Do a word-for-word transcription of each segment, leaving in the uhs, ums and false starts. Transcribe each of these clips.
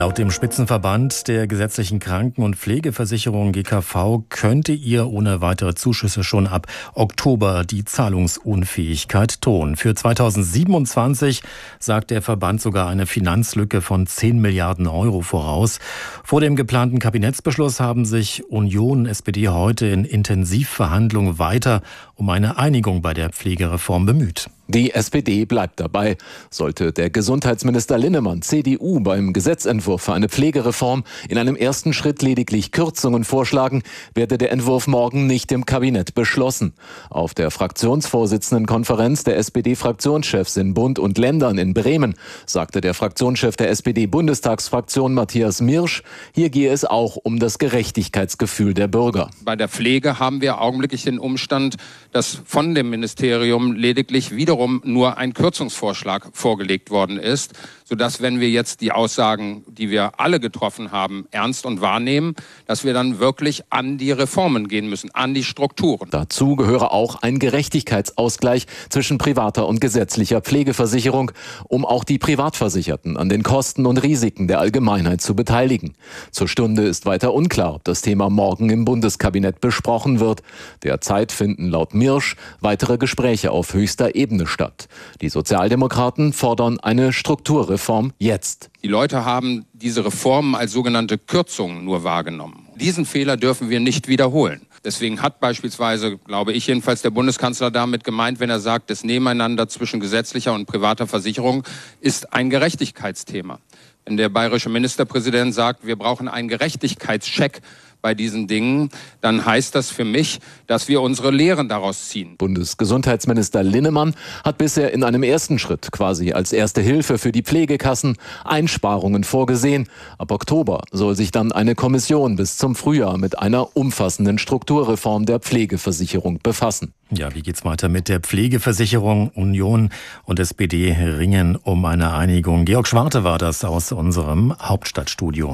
Laut dem Spitzenverband der gesetzlichen Kranken- und Pflegeversicherung G K V könnte ihr ohne weitere Zuschüsse schon ab Oktober die Zahlungsunfähigkeit drohen. Für zweitausendsiebenundzwanzig sagt der Verband sogar eine Finanzlücke von zehn Milliarden Euro voraus. Vor dem geplanten Kabinettsbeschluss haben sich Union und S P D heute in Intensivverhandlungen weiter um eine Einigung bei der Pflegereform bemüht. Die S P D bleibt dabei. Sollte der Gesundheitsminister Linnemann, C D U, beim Gesetzentwurf für eine Pflegereform in einem ersten Schritt lediglich Kürzungen vorschlagen, werde der Entwurf morgen nicht im Kabinett beschlossen. Auf der Fraktionsvorsitzendenkonferenz der S P D-Fraktionschefs in Bund und Ländern in Bremen sagte der Fraktionschef der S P D-Bundestagsfraktion Matthias Mirsch, hier gehe es auch um das Gerechtigkeitsgefühl der Bürger. Bei der Pflege haben wir augenblicklich den Umstand, dass von dem Ministerium lediglich wiederum nur ein Kürzungsvorschlag vorgelegt worden ist, sodass, wenn wir jetzt die Aussagen, die wir alle getroffen haben, ernst und wahrnehmen, dass wir dann wirklich an die Reformen gehen müssen, an die Strukturen. Dazu gehöre auch ein Gerechtigkeitsausgleich zwischen privater und gesetzlicher Pflegeversicherung, um auch die Privatversicherten an den Kosten und Risiken der Allgemeinheit zu beteiligen. Zur Stunde ist weiter unklar, ob das Thema morgen im Bundeskabinett besprochen wird. Derzeit finden laut Mirsch weitere Gespräche auf höchster Ebene statt. Die Sozialdemokraten fordern eine Strukturreform jetzt. Die Leute haben diese Reformen als sogenannte Kürzungen nur wahrgenommen. Diesen Fehler dürfen wir nicht wiederholen. Deswegen hat beispielsweise, glaube ich jedenfalls, der Bundeskanzler damit gemeint, wenn er sagt, das Nebeneinander zwischen gesetzlicher und privater Versicherung ist ein Gerechtigkeitsthema. Wenn der bayerische Ministerpräsident sagt, wir brauchen einen Gerechtigkeitscheck bei diesen Dingen, dann heißt das für mich, dass wir unsere Lehren daraus ziehen. Bundesgesundheitsminister Linnemann hat bisher in einem ersten Schritt, quasi als erste Hilfe für die Pflegekassen, Einsparungen vorgesehen. Ab Oktober soll sich dann eine Kommission bis zum Frühjahr mit einer umfassenden Strukturreform der Pflegeversicherung befassen. Ja, wie geht's weiter mit der Pflegeversicherung? Union und S P D ringen um eine Einigung. Georg Schwarte war das aus unserem Hauptstadtstudio.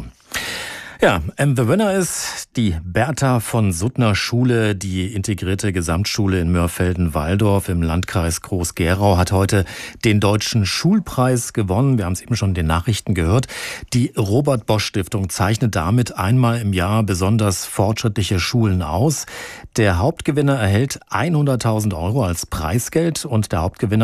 Ja, and the winner ist die Bertha von Suttner Schule, die integrierte Gesamtschule in Mörfelden-Walldorf im Landkreis Groß-Gerau hat heute den Deutschen Schulpreis gewonnen. Wir haben es eben schon in den Nachrichten gehört. Die Robert-Bosch-Stiftung zeichnet damit einmal im Jahr besonders fortschrittliche Schulen aus. Der Hauptgewinner erhält hunderttausend Euro als Preisgeld und der Hauptgewinner